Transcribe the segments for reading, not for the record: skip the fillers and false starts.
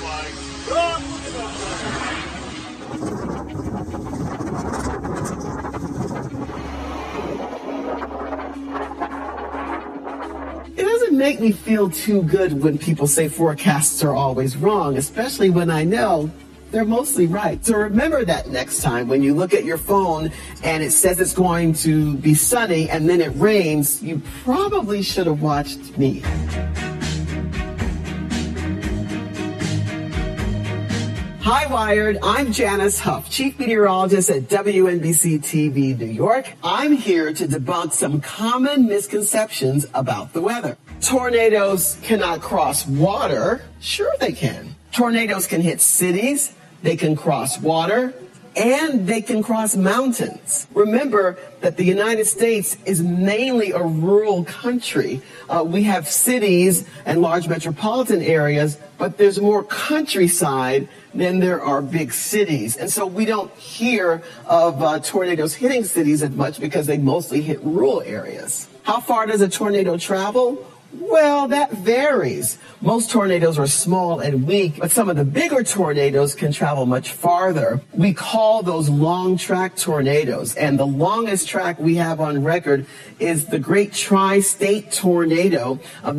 my God, look at that. It doesn't make me feel too good when people say forecasts are always wrong, especially when I know they're mostly right. So remember that next time when you look at your phone and it says it's going to be sunny and then it rains, you probably should have watched me. Hi, Wired. I'm Janice Huff, Chief Meteorologist at WNBC TV New York. I'm here to debunk some common misconceptions about the weather. Tornadoes cannot cross water. Sure they can. Tornadoes can hit cities, they can cross water, and they can cross mountains. Remember that the United States is mainly a rural country. We have cities and large metropolitan areas, but there's more countryside than there are big cities. And so we don't hear of tornadoes hitting cities as much because they mostly hit rural areas. How far does a tornado travel? Well, that varies. Most tornadoes are small and weak, but some of the bigger tornadoes can travel much farther. We call those long track tornadoes, and the longest track we have on record is the Great Tri-State Tornado of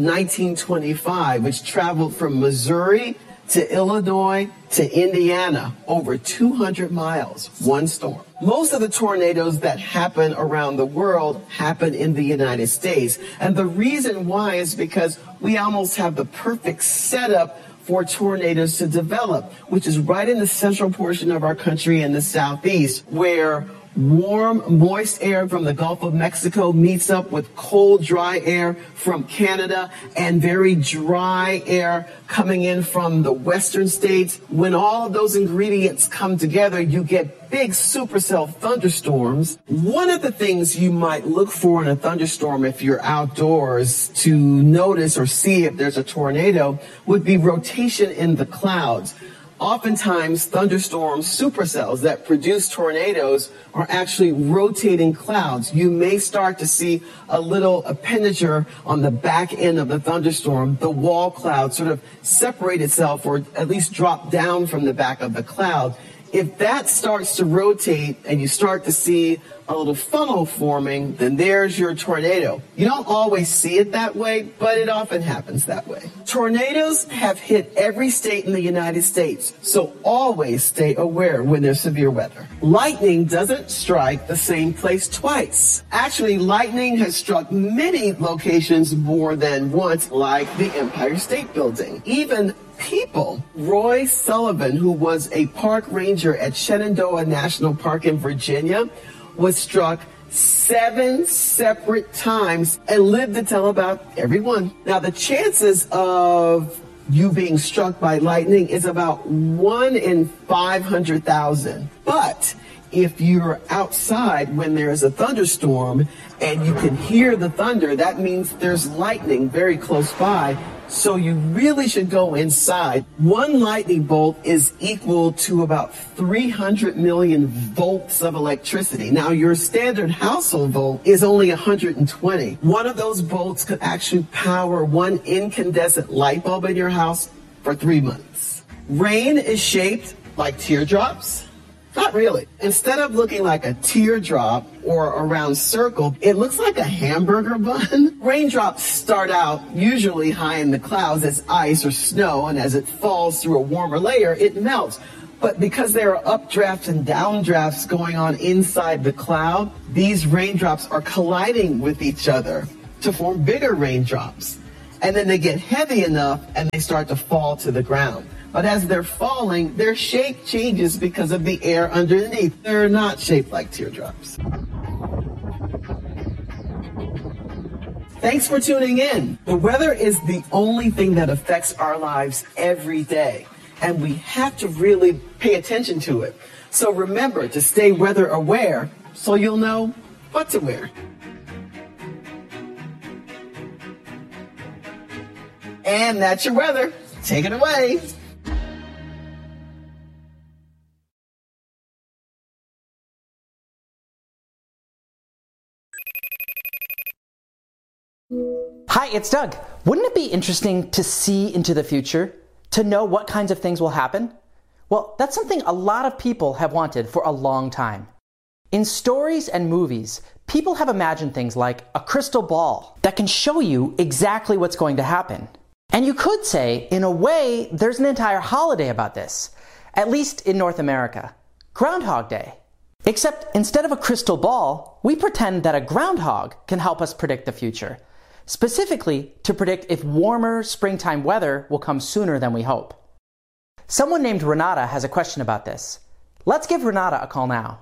1925, which traveled from Missouri to Illinois to Indiana, over 200 miles, one storm. Most of the tornadoes that happen around the world happen in the United States. And the reason why is because we almost have the perfect setup for tornadoes to develop, which is right in the central portion of our country in the southeast, where warm, moist air from the Gulf of Mexico meets up with cold, dry air from Canada and very dry air coming in from the western states. When all of those ingredients come together, you get big supercell thunderstorms. One of the things you might look for in a thunderstorm if you're outdoors to notice or see if there's a tornado would be rotation in the clouds. Oftentimes, thunderstorms, supercells that produce tornadoes are actually rotating clouds. You may start to see a little appendager on the back end of the thunderstorm. The wall cloud sort of separate itself or at least drop down from the back of the cloud. If that starts to rotate and you start to see a little funnel forming, then there's your tornado. You don't always see it that way, but it often happens that way. Tornadoes have hit every state in the United States, so always stay aware when there's severe weather. Lightning doesn't strike the same place twice. Actually, lightning has struck many locations more than once, like the Empire State Building. Even people. Roy Sullivan, who was a park ranger at Shenandoah National Park in Virginia, was struck 7 separate times and lived to tell about every one. Now, the chances of you being struck by lightning is about 1 in 500,000. But if you're outside when there's a thunderstorm and you can hear the thunder, that means there's lightning very close by. So you really should go inside. One lightning bolt is equal to about 300 million volts of electricity. Now, your standard household volt is only 120. One of those bolts could actually power one incandescent light bulb in your house for 3 months. Rain is shaped like teardrops. Not really. Instead of looking like a teardrop or a round circle, it looks like a hamburger bun. Raindrops start out usually high in the clouds as ice or snow, and as it falls through a warmer layer, it melts. But because there are updrafts and downdrafts going on inside the cloud, these raindrops are colliding with each other to form bigger raindrops. And then they get heavy enough and they start to fall to the ground. But as they're falling, their shape changes because of the air underneath. They're not shaped like teardrops. Thanks for tuning in. The weather is the only thing that affects our lives every day, and we have to really pay attention to it. So remember to stay weather aware so you'll know what to wear. And that's your weather. Take it away. Hi, it's Doug. Wouldn't it be interesting to see into the future? To know what kinds of things will happen? Well, that's something a lot of people have wanted for a long time. In stories and movies, people have imagined things like a crystal ball that can show you exactly what's going to happen. And you could say, in a way, there's an entire holiday about this, at least in North America, Groundhog Day. Except instead of a crystal ball, we pretend that a groundhog can help us predict the future, specifically to predict if warmer springtime weather will come sooner than we hope. Someone named Renata has a question about this. Let's give Renata a call now.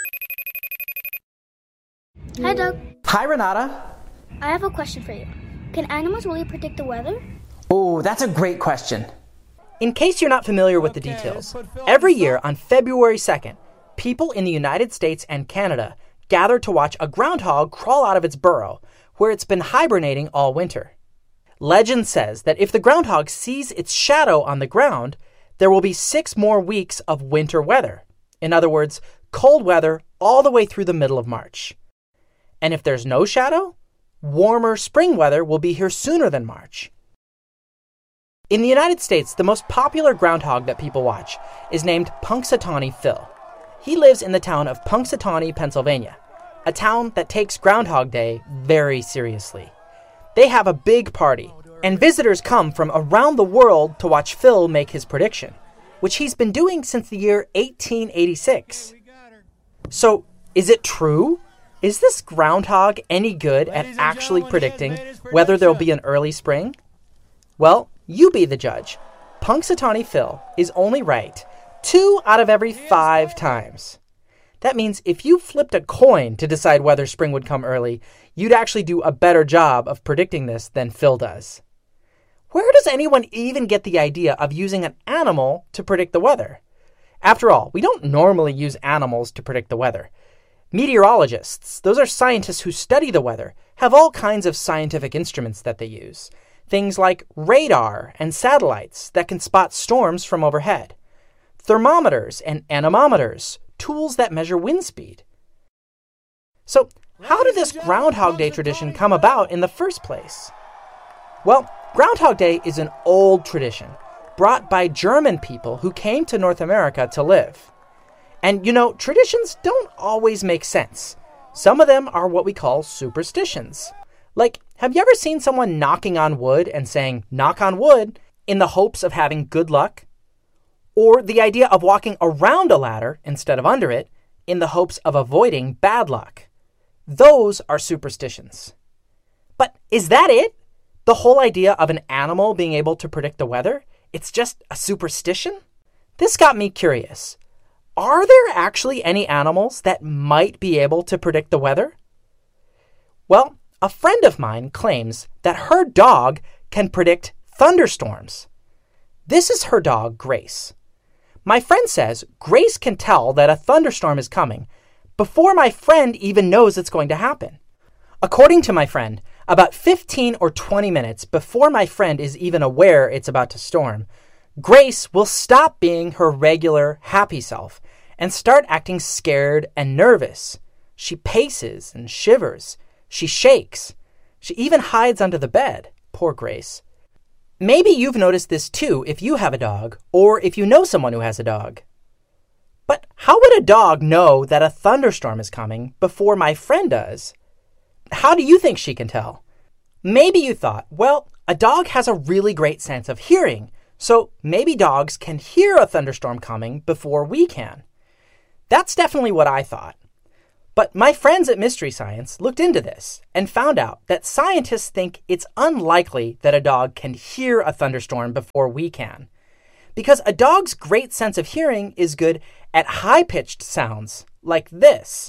Hi, Doug. Hi, Renata. I have a question for you. Can animals really predict the weather? Oh, that's a great question. In case you're not familiar with the details, every year on February 2nd, people in the United States and Canada gather to watch a groundhog crawl out of its burrow, where it's been hibernating all winter. Legend says that if the groundhog sees its shadow on the ground, there will be 6 more weeks of winter weather. In other words, cold weather all the way through the middle of March. And if there's no shadow, warmer spring weather will be here sooner than March. In the United States, the most popular groundhog that people watch is named Punxsutawney Phil. He lives in the town of Punxsutawney, Pennsylvania, a town that takes Groundhog Day very seriously. They have a big party, and visitors come from around the world to watch Phil make his prediction, which he's been doing since the year 1886. So, is it true? Is this groundhog any good at actually predicting whether there'll be an early spring? Well, you be the judge. Punxsutawney Phil is only right 2 out of every 5 times. That means if you flipped a coin to decide whether spring would come early, you'd actually do a better job of predicting this than Phil does. Where does anyone even get the idea of using an animal to predict the weather? After all, we don't normally use animals to predict the weather. Meteorologists, those are scientists who study the weather, have all kinds of scientific instruments that they use. Things like radar and satellites that can spot storms from overhead. Thermometers and anemometers, tools that measure wind speed. So, how did this Groundhog Day tradition come about in the first place? Well, Groundhog Day is an old tradition brought by German people who came to North America to live. And traditions don't always make sense. Some of them are what we call superstitions. Like, have you ever seen someone knocking on wood and saying, "knock on wood," in the hopes of having good luck? Or the idea of walking around a ladder instead of under it in the hopes of avoiding bad luck. Those are superstitions. But is that it? The whole idea of an animal being able to predict the weather? It's just a superstition? This got me curious. Are there actually any animals that might be able to predict the weather? Well, a friend of mine claims that her dog can predict thunderstorms. This is her dog, Grace. My friend says Grace can tell that a thunderstorm is coming before my friend even knows it's going to happen. According to my friend, about 15 or 20 minutes before my friend is even aware it's about to storm, Grace will stop being her regular happy self and start acting scared and nervous. She paces and shivers. She shakes. She even hides under the bed. Poor Grace. Maybe you've noticed this too if you have a dog, or if you know someone who has a dog. But how would a dog know that a thunderstorm is coming before my friend does? How do you think she can tell? Maybe you thought, well, a dog has a really great sense of hearing, so maybe dogs can hear a thunderstorm coming before we can. That's definitely what I thought. But my friends at Mystery Science looked into this and found out that scientists think it's unlikely that a dog can hear a thunderstorm before we can. Because a dog's great sense of hearing is good at high-pitched sounds like this.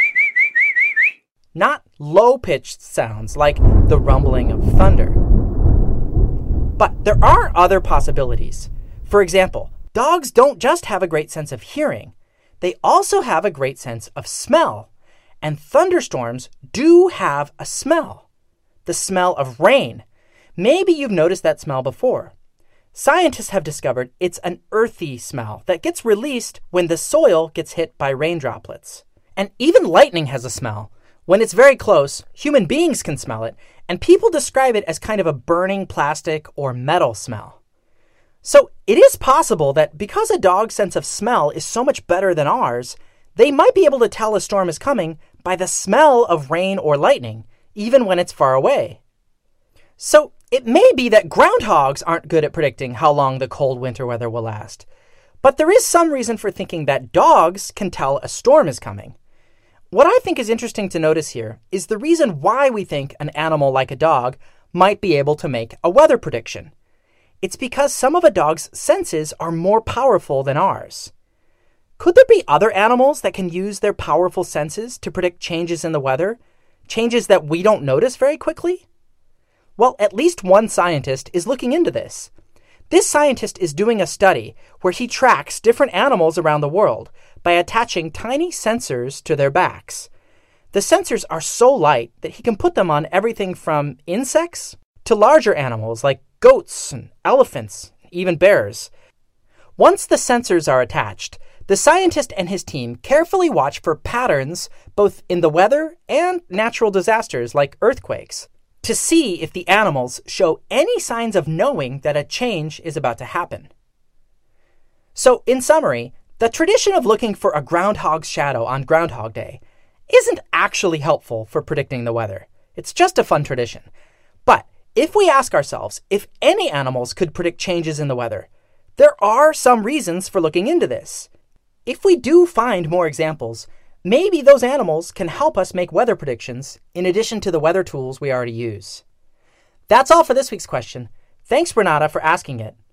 Not low-pitched sounds like the rumbling of thunder. But there are other possibilities. For example, dogs don't just have a great sense of hearing. They also have a great sense of smell. And thunderstorms do have a smell. The smell of rain. Maybe you've noticed that smell before. Scientists have discovered it's an earthy smell that gets released when the soil gets hit by rain droplets. And even lightning has a smell. When it's very close, human beings can smell it, and people describe it as kind of a burning plastic or metal smell. So it is possible that because a dog's sense of smell is so much better than ours, they might be able to tell a storm is coming by the smell of rain or lightning, even when it's far away. So it may be that groundhogs aren't good at predicting how long the cold winter weather will last. But there is some reason for thinking that dogs can tell a storm is coming. What I think is interesting to notice here is the reason why we think an animal like a dog might be able to make a weather prediction. It's because some of a dog's senses are more powerful than ours. Could there be other animals that can use their powerful senses to predict changes in the weather? Changes that we don't notice very quickly? Well, at least one scientist is looking into this. This scientist is doing a study where he tracks different animals around the world by attaching tiny sensors to their backs. The sensors are so light that he can put them on everything from insects to larger animals like goats and elephants, even bears. Once the sensors are attached, the scientist and his team carefully watch for patterns both in the weather and natural disasters like earthquakes to see if the animals show any signs of knowing that a change is about to happen. So, in summary, the tradition of looking for a groundhog's shadow on Groundhog Day isn't actually helpful for predicting the weather. It's just a fun tradition. But if we ask ourselves if any animals could predict changes in the weather, there are some reasons for looking into this. If we do find more examples, maybe those animals can help us make weather predictions in addition to the weather tools we already use. That's all for this week's question. Thanks, Renata, for asking it.